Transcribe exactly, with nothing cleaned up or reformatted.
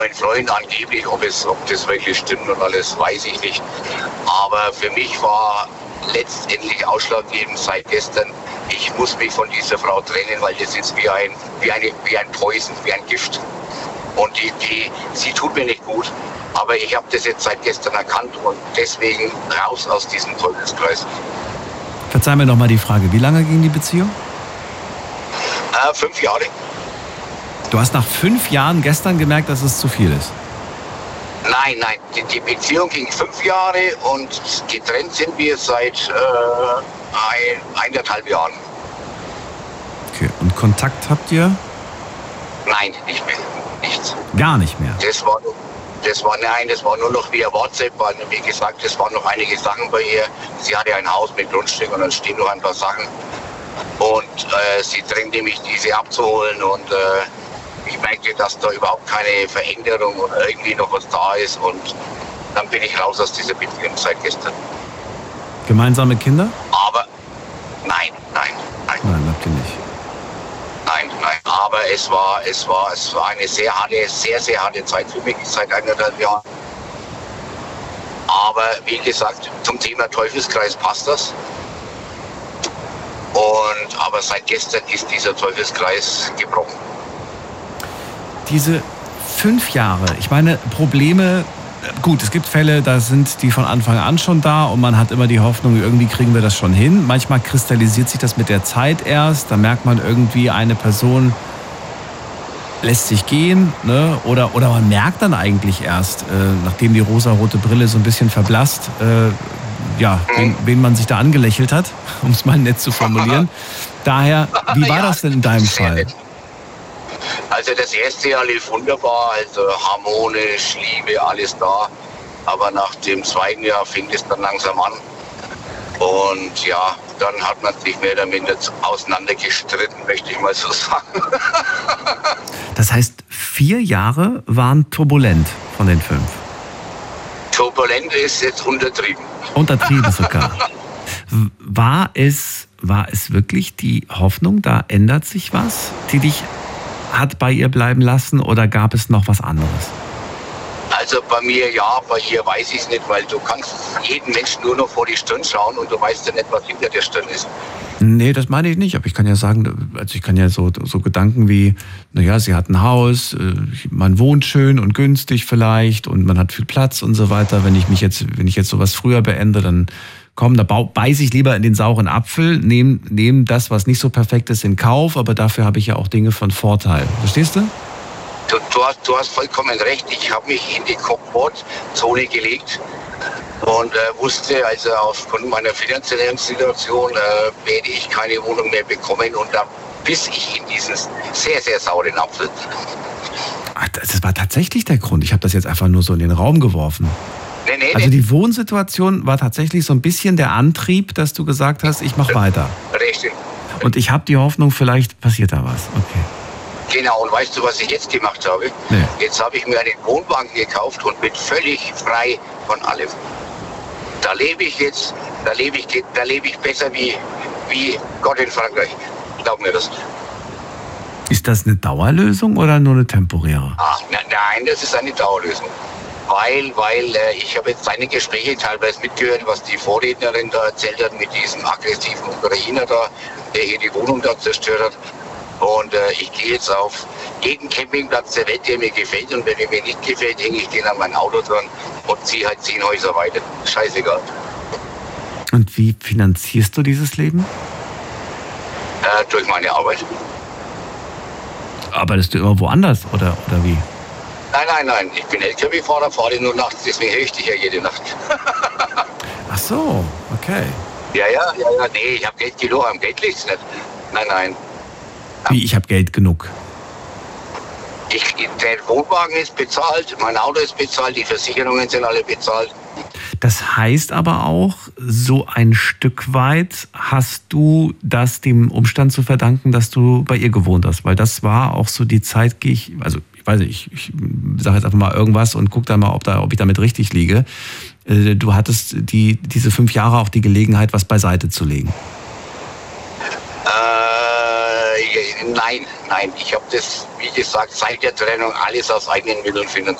mein Freund angeblich, ob, es, ob das wirklich stimmt und alles, weiß ich nicht. Aber für mich war letztendlich ausschlaggebend seit gestern, ich muss mich von dieser Frau trennen, weil das ist wie ein, wie eine, wie ein Poison, wie ein Gift. Und die, die, sie tut mir nicht gut. Aber ich habe das jetzt seit gestern erkannt und deswegen raus aus diesem Teufelskreis. Verzeih mir noch mal die Frage, wie lange ging die Beziehung? Äh, fünf Jahre. Du hast nach fünf Jahren gestern gemerkt, dass es zu viel ist? Nein, nein, die, die Beziehung ging fünf Jahre und getrennt sind wir seit äh, ein, eineinhalb Jahren. Okay, und Kontakt habt ihr? Nein, nicht mehr, nichts. Gar nicht mehr? Das war, das war, nein, das war nur noch via WhatsApp, weil, wie gesagt, es waren noch einige Sachen bei ihr. Sie hatte ein Haus mit Grundstück und dann stehen noch ein paar Sachen. Und äh, sie drängte mich, diese abzuholen und äh, ich merkte, dass da überhaupt keine Veränderung oder irgendwie noch was da ist und dann bin ich raus aus dieser Beziehung seit gestern. Gemeinsame Kinder? Aber nein, nein, nein. Nein, habt ihr nicht. Nein, nein, aber es war, es war, es war eine sehr harte, sehr, sehr harte Zeit für mich seit eineinhalb Jahren. Aber wie gesagt, zum Thema Teufelskreis passt das. Und aber seit gestern ist dieser Teufelskreis gebrochen. Diese fünf Jahre, ich meine, Probleme, gut, es gibt Fälle, da sind die von Anfang an schon da und man hat immer die Hoffnung, irgendwie kriegen wir das schon hin. Manchmal kristallisiert sich das mit der Zeit erst, da merkt man irgendwie, eine Person lässt sich gehen, ne? oder, oder man merkt dann eigentlich erst, äh, nachdem die rosarote Brille so ein bisschen verblasst, äh, ja, wen, wen man sich da angelächelt hat, um es mal nett zu formulieren. Daher, wie war ja, das denn in deinem Fall? Also das erste Jahr lief wunderbar, also harmonisch, Liebe, alles da. Aber nach dem zweiten Jahr fing es dann langsam an. Und ja, dann hat man sich mehr oder minder auseinandergestritten, möchte ich mal so sagen. Das heißt, vier Jahre waren turbulent von den fünf? Turbulent ist jetzt untertrieben. Untertrieben sogar. War es, war es wirklich die Hoffnung, da ändert sich was, die dich hat bei ihr bleiben lassen, oder gab es noch was anderes? Also bei mir ja, bei ihr weiß ich es nicht, weil du kannst jeden Menschen nur noch vor die Stirn schauen und du weißt ja nicht, was hinter der Stirn ist. Nee, das meine ich nicht, aber ich kann ja sagen, also ich kann ja so, so Gedanken wie, naja, sie hat ein Haus, man wohnt schön und günstig vielleicht und man hat viel Platz und so weiter. Wenn ich mich jetzt, wenn ich jetzt sowas früher beende, dann komm, da beiße ich lieber in den sauren Apfel, nehme nehm das, was nicht so perfekt ist, in Kauf, aber dafür habe ich ja auch Dinge von Vorteil. Verstehst du? Du, du, hast, du hast vollkommen recht. Ich habe mich in die Komfortzone gelegt und äh, wusste, also aufgrund meiner finanziellen Situation äh, werde ich keine Wohnung mehr bekommen und da biss ich in diesen sehr, sehr sauren Apfel. Ach, das war tatsächlich der Grund. Ich habe das jetzt einfach nur so in den Raum geworfen. Nee, nee, also nee. die Wohnsituation war tatsächlich so ein bisschen der Antrieb, dass du gesagt hast, ich mache weiter. Richtig. Und ich habe die Hoffnung, vielleicht passiert da was. Okay. Genau, und weißt du, was ich jetzt gemacht habe? Nee. Jetzt habe ich mir einen Wohnwagen gekauft und bin völlig frei von allem. Da lebe ich jetzt, da lebe ich, da lebe ich besser wie, wie Gott in Frankreich. Glaub mir das. Ist das eine Dauerlösung oder nur eine temporäre? Ach, na, nein, das ist eine Dauerlösung. Weil, weil äh, ich habe jetzt seine Gespräche teilweise mitgehört, was die Vorrednerin da erzählt hat mit diesem aggressiven Ukrainer da, der hier die Wohnung da zerstört hat. Und äh, ich gehe jetzt auf jeden Campingplatz der Welt, der mir gefällt. Und wenn er mir nicht gefällt, hänge ich den an mein Auto dran und ziehe halt zehn Häuser weiter. Scheißegal. Und wie finanzierst du dieses Leben? Äh, durch meine Arbeit. Arbeitest du immer woanders oder, oder wie? Nein, nein, nein. Ich bin L K W-Fahrer, fahre nur nachts, deswegen höre ich dich ja jede Nacht. Ach so, okay. Ja, ja, ja, ja. Nee, ich habe Geld genug, am Geld liegt's nicht. Nein, nein. Wie, ich habe Geld genug? Ich, der Wohnwagen ist bezahlt, mein Auto ist bezahlt, die Versicherungen sind alle bezahlt. Das heißt aber auch, so ein Stück weit hast du das dem Umstand zu verdanken, dass du bei ihr gewohnt hast. Weil das war auch so die Zeit, gehe ich, also ich weiß nicht, ich, ich sage jetzt einfach mal irgendwas und guck dann mal, ob, da, ob ich damit richtig liege. Du hattest die, diese fünf Jahre auch die Gelegenheit, was beiseite zu legen. Äh, Nein, nein. Ich habe das, wie gesagt, seit der Trennung alles aus eigenen Mitteln finanziert.